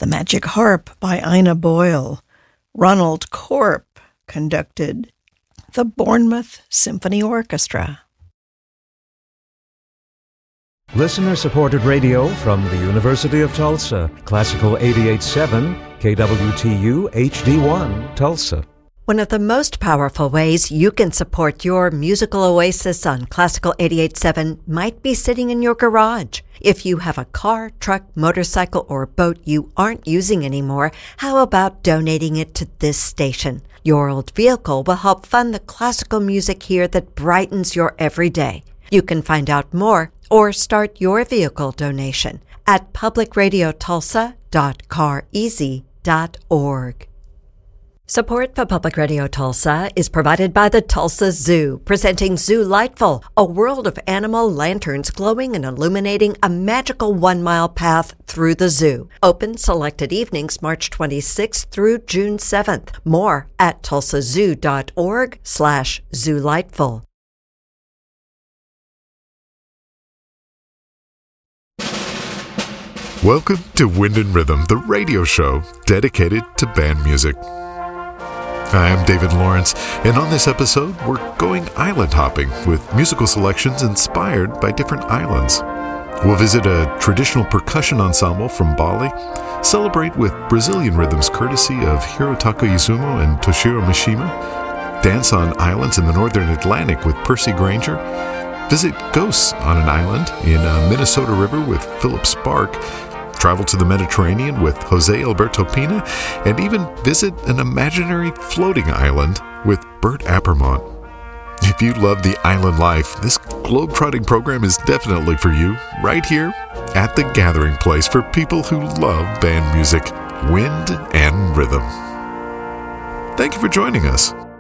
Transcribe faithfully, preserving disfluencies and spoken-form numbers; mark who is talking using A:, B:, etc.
A: The Magic Harp by Ina Boyle. Ronald Corp conducted the Bournemouth Symphony Orchestra.
B: Listener-supported radio from the University of Tulsa. Classical eighty-eight point seven, K W T U H D one, Tulsa.
C: One of the most powerful ways you can support your musical oasis on Classical eighty-eight point seven might be sitting in your garage. If you have a car, truck, motorcycle, or boat you aren't using anymore, how about donating it to this station? Your old vehicle will help fund the classical music here that brightens your everyday. You can find out more or start your vehicle donation at public radio tulsa dot car easy dot org. Support for Public Radio Tulsa is provided by the Tulsa Zoo, presenting Zoo Lightful, a world of animal lanterns glowing and illuminating a magical one-mile path through the zoo. Open selected evenings March twenty-sixth through June seventh. More at tulsa zoo dot org slash zoo lightful.
D: Welcome to Wind and Rhythm, the radio show dedicated to band music. Hi, I'm David Lawrence, and on this episode, we're going island hopping with musical selections inspired by different islands. We'll visit a traditional percussion ensemble from Bali, celebrate with Brazilian rhythms courtesy of Hirotaka Izumo and Toshiro Mishima, dance on islands in the northern Atlantic with Percy Granger, visit ghosts on an island in a Minnesota river with Philip Spark, travel to the Mediterranean with Jose Alberto Pina, and even visit an imaginary floating island with Bert Appermont. If you love the island life, this globe-trotting program is definitely for you, right here at the gathering place for people who love band music, wind and rhythm. Thank you for joining us.